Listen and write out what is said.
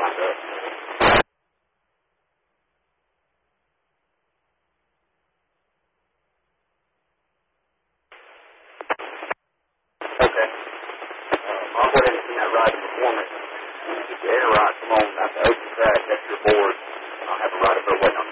lined up. Okay. I'll go ahead and send that ride to performance. Get the air ride, come on out the open track. That's your board. I'll have a rider waiting on